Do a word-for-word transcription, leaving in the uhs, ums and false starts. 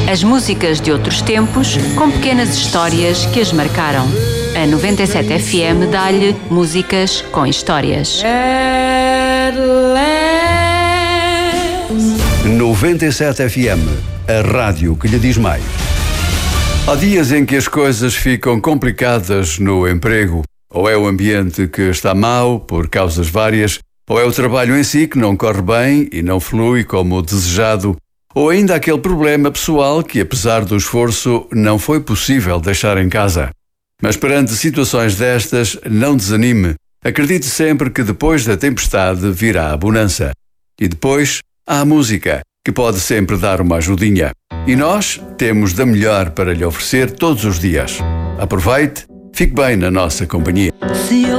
As músicas de outros tempos, com pequenas histórias que as marcaram. A noventa e sete F M dá-lhe músicas com histórias. noventa e sete F M, a rádio que lhe diz mais. Há dias em que as coisas ficam complicadas no emprego. Ou é o ambiente que está mau, por causas várias, ou é o trabalho em si que não corre bem e não flui como desejado, ou ainda aquele problema pessoal que, apesar do esforço, não foi possível deixar em casa. Mas perante situações destas, não desanime. Acredite sempre que depois da tempestade virá a bonança. E depois, há a música, que pode sempre dar uma ajudinha. E nós temos da melhor para lhe oferecer todos os dias. Aproveite, fique bem na nossa companhia.